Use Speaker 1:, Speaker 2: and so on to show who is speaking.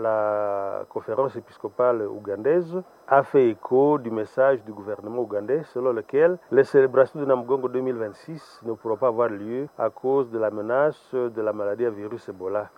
Speaker 1: la conférence épiscopale ougandaise a fait écho du message du gouvernement ougandais selon lequel les célébrations de Namugongo 2026 ne pourront pas avoir lieu à cause de la menace de la maladie à virus Ebola.